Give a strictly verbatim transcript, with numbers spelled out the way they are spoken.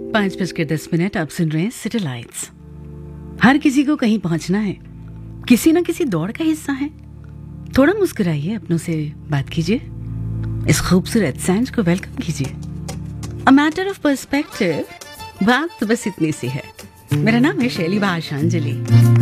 पांच बजकर दस मिनट आप सुन रहे हैं सिटी लाइट्स। हर किसी को कहीं पहुंचना है, किसी ना किसी दौड़ का हिस्सा है। थोड़ा मुस्कुराइए, अपनों से बात कीजिए, इस खूबसूरत सांझ को वेलकम कीजिए। अ मैटर ऑफ पर्सपेक्टिव, बात तो बस इतनी सी है। मेरा नाम है शैली भाषांजलि।